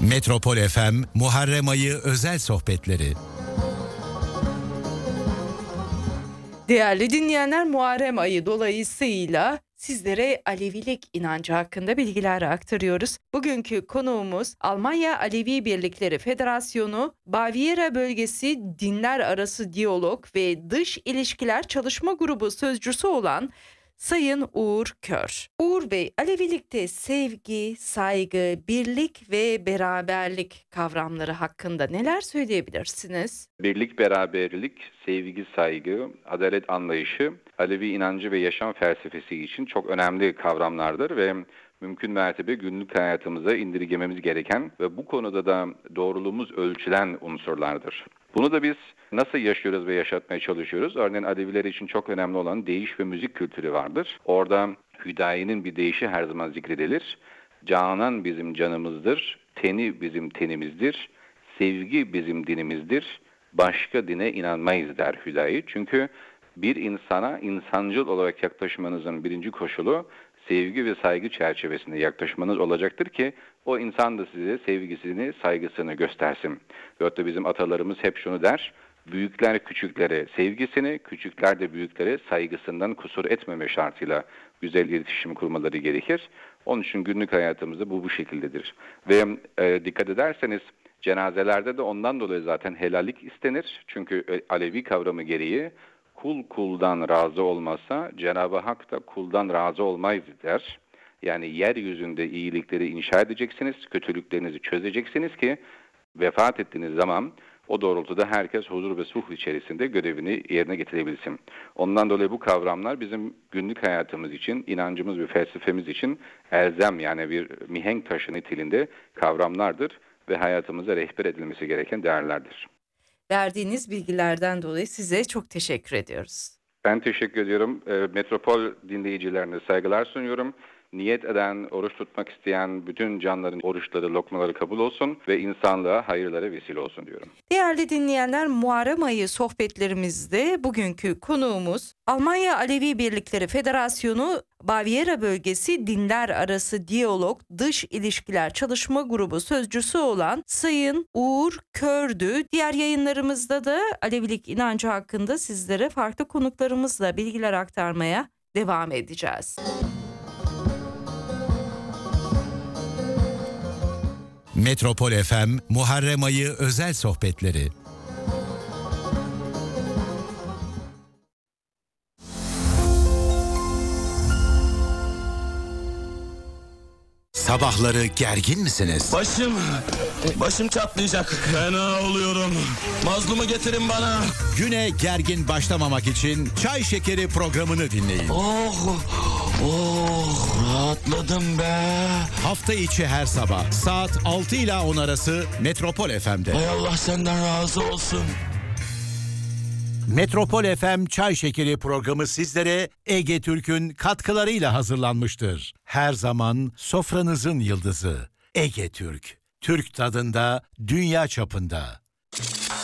Metropol FM Muharrem Ayı özel sohbetleri. Değerli dinleyenler, Muharrem Ayı dolayısıyla sizlere Alevilik inancı hakkında bilgiler aktarıyoruz. Bugünkü konuğumuz Almanya Alevi Birlikleri Federasyonu Baviera Bölgesi Dinler Arası Diyalog ve Dış İlişkiler Çalışma Grubu sözcüsü olan Sayın Uğur Kör. Uğur Bey, Alevilikte sevgi, saygı, birlik ve beraberlik kavramları hakkında neler söyleyebilirsiniz? Birlik, beraberlik, sevgi, saygı, adalet anlayışı, Alevi inancı ve yaşam felsefesi için çok önemli kavramlardır ve mümkün mertebe günlük hayatımıza indirgememiz gereken ve bu konuda da doğruluğumuz ölçülen unsurlardır. Bunu da biz nasıl yaşıyoruz ve yaşatmaya çalışıyoruz? Örneğin Aleviler için çok önemli olan deyiş ve müzik kültürü vardır. Orada Hüdayi'nin bir deyişi her zaman zikredilir. Canan bizim canımızdır, teni bizim tenimizdir, sevgi bizim dinimizdir, başka dine inanmayız der Hüdayi. Çünkü bir insana insancıl olarak yaklaşmanızın birinci koşulu sevgi ve saygı çerçevesinde yaklaşmanız olacaktır ki o insan da size sevgisini, saygısını göstersin. Ve hatta bizim atalarımız hep şunu der: büyükler küçüklere sevgisini, küçükler de büyüklere saygısından kusur etmeme şartıyla güzel iletişim kurmaları gerekir. Onun için günlük hayatımızda bu şekildedir. Ve dikkat ederseniz cenazelerde de ondan dolayı zaten helallik istenir. Çünkü Alevi kavramı gereği kul kuldan razı olmazsa Cenab-ı Hak da kuldan razı olmayız der. Yani yeryüzünde iyilikleri inşa edeceksiniz, kötülüklerinizi çözeceksiniz ki vefat ettiğiniz zaman o doğrultuda herkes huzur ve sulh içerisinde görevini yerine getirebilsin. Ondan dolayı bu kavramlar bizim günlük hayatımız için, inancımız ve felsefemiz için elzem, yani bir mihenk taşı niteliğinde kavramlardır ve hayatımıza rehber edilmesi gereken değerlerdir. Verdiğiniz bilgilerden dolayı size çok teşekkür ediyoruz. Ben teşekkür ediyorum. Metropol dinleyicilerine saygılar sunuyorum. Niyet eden, oruç tutmak isteyen bütün canların oruçları, lokmaları kabul olsun ve insanlığa hayırlara vesile olsun diyorum. Değerli dinleyenler, Muharrem Ayı sohbetlerimizde bugünkü konuğumuz Almanya Alevi Birlikleri Federasyonu Baviera Bölgesi Dinler Arası Diyalog Dış İlişkiler Çalışma Grubu sözcüsü olan Sayın Uğur Kör'dü. Diğer yayınlarımızda da Alevilik inancı hakkında sizlere farklı konuklarımızla bilgiler aktarmaya devam edeceğiz. Metropol FM Muharrem Ayı özel sohbetleri. Sabahları gergin misiniz? Başım çatlayacak. Fena oluyorum. Mazlumu getirin bana. Güne gergin başlamamak için Çay Şekeri programını dinleyin. Rahatladım be. Hafta içi her sabah saat 6 ile 10 arası Metropol FM'de. Hay Allah senden razı olsun. Metropol FM Çay Şekeri programı sizlere Ege Türk'ün katkılarıyla hazırlanmıştır. Her zaman sofranızın yıldızı Ege Türk. Türk tadında, dünya çapında.